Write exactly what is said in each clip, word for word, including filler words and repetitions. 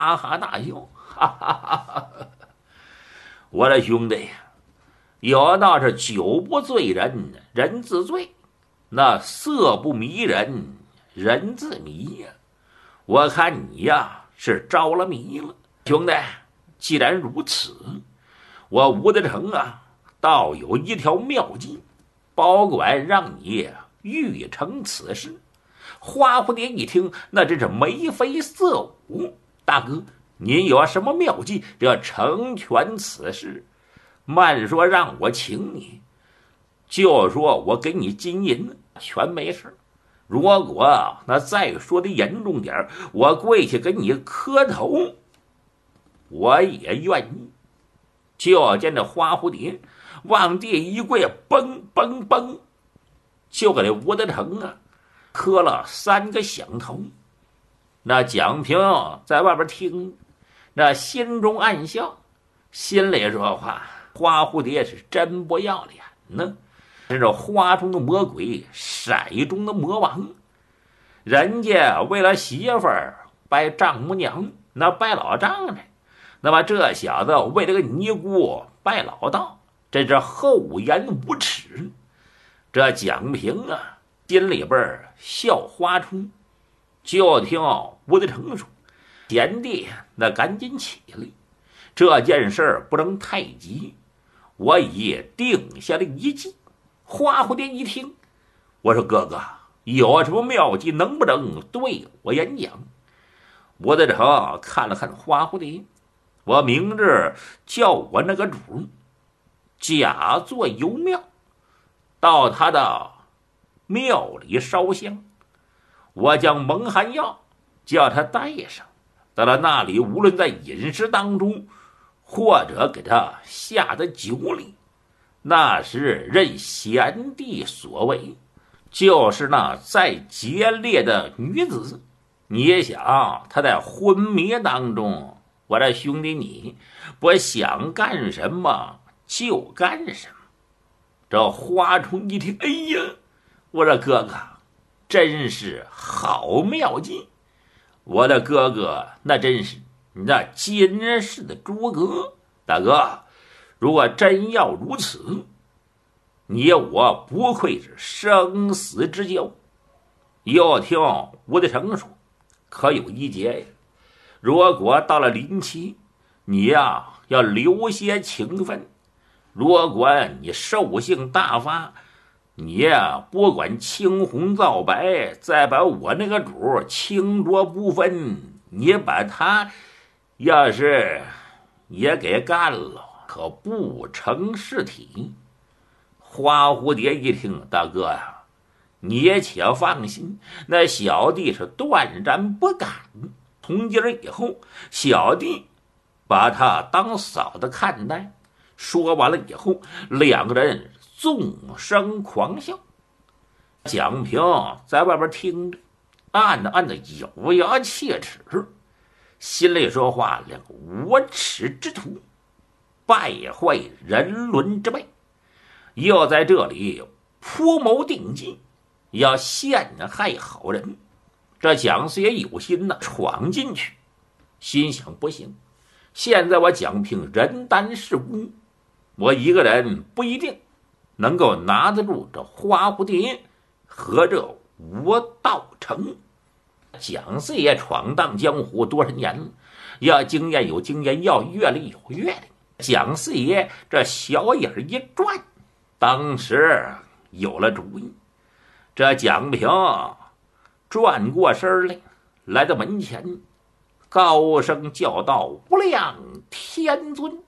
哈哈大笑，哈哈哈哈！我的兄弟呀，有道是酒不醉人人自醉，那色不迷人人自迷呀。我看你呀是着了迷了，兄弟。既然如此，我吴德成啊，倒有一条妙计，保管让你欲成此事。花蝴蝶一听，那真是眉飞色舞。大哥，您有什么妙计，要成全此事？慢说让我请你，就说我给你金银，全没事。如果那再说的严重点，我跪下给你磕头，我也愿意。就见这花蝴蝶往地一跪，嘣嘣嘣，就给这吴德成啊磕了三个响头。那蒋平在外边听，那心中暗笑，心里说话：花蝴蝶是真不要脸呢，这是花中的魔鬼，骰中的魔王。人家为了媳妇儿拜丈母娘，那拜老丈人，那么这小子为了个尼姑拜老道，真是厚颜无耻。这蒋平啊心里边笑花冲，就听吴德成说：贤弟，那赶紧起来，这件事不能太急，我已定下了一计。花蝴蝶一听，我说哥哥有什么妙计，能不能对我演讲？吴德成看了看花蝴蝶，我明日叫我那个主假作游庙，到他的庙里烧香，我将蒙汗药叫他带上，到了那里无论在饮食当中或者给他下的酒里，那是任贤弟所为。就是那再劫烈的女子，你也想她在昏迷当中，我这兄弟你不想干什么就干什么。这花冲一听，哎呀，我这哥哥真是好妙计，我的哥哥那真是那今世的诸葛。大哥，如果真要如此，你我不愧是生死之交。又听吴德成说，可有一节呀，如果到了临期，你呀要留些情分。如果你兽性大发，你呀不管青红皂白，再把我那个主清浊不分，你把他要是也给干了，可不成事体。花蝴蝶一听，大哥呀，你也且放心，那小弟是断然不敢。从今儿以后，小弟把他当嫂子看待。说完了以后，两个人纵声狂笑。蒋平在外边听着，暗暗的咬牙切齿，心里说话：两个无耻之徒，败坏人伦之辈，又在这里铺谋定计，要陷害好人。这蒋四爷有心呢闯进去，心想不行，现在我蒋平人单势孤，我一个人不一定能够拿得住这花蝴蝶和这吴道成。蒋四爷闯荡江湖多少年了，要经验有经验，要阅历有阅历。蒋四爷这小眼一转，当时有了主意。这蒋平转过身来，来到门前，高声叫道：无量天尊。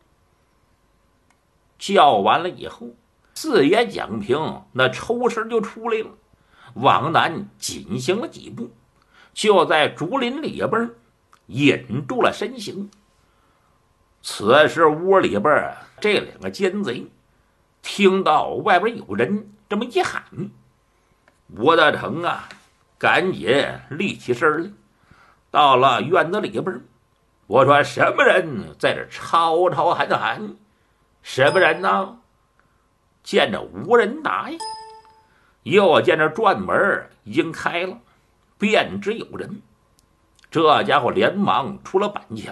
叫完了以后，四爷蒋平那抽身就出来了，往南紧行了几步，就在竹林里边引住了身形。此时屋里边这两个奸贼听到外边有人这么一喊，吴大成啊赶紧立起身来，到了院子里边，我说什么人在这吵吵喊喊？什么人呢？见着无人答应，又见着转门已经开了，便知有人。 这家伙连忙出了板桥，